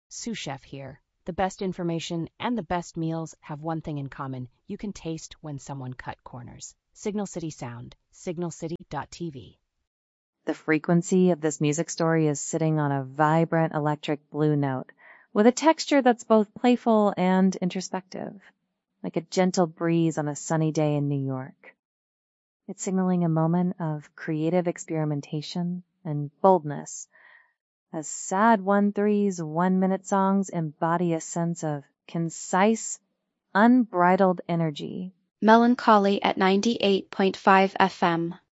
Sous Chef here. The best information and the best meals have one thing in common. You can taste when someone cut corners. Signal City Sound, signalcity.tv. The frequency of this music story is sitting on a vibrant electric blue note with a texture that's both playful and introspective, like a gentle breeze on a sunny day in New York. It's signaling a moment of creative experimentation and boldness, as Sad 1-3's 1-minute songs embody a sense of concise, unbridled energy. Melancholy at 98.5 FM.